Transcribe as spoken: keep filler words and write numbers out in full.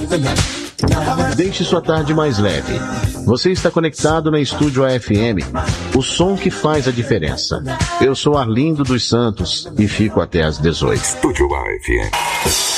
Deixe sua tarde mais leve. Você está conectado na Estúdio A F M, o som que faz a diferença. Eu sou Arlindo dos Santos e fico até às dezoito. Estúdio A F M.